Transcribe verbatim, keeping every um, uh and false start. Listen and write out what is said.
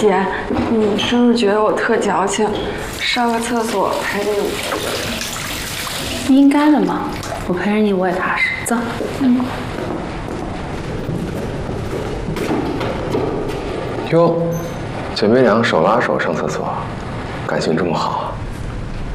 姐，你是不是觉得我特矫情？上个厕所陪着你， 应该的嘛。我陪着你我也踏实。走。嗯。 哟，姐妹俩手拉手上厕所，感情这么好。